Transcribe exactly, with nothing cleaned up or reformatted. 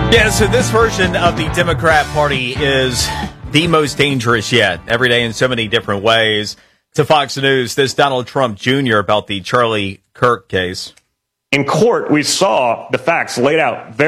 Yeah, so this version of the Democrat Party is the most dangerous yet, every day in so many different ways. To Fox News, this Donald Trump Junior about the Charlie Kirk case. In court, we saw the facts laid out very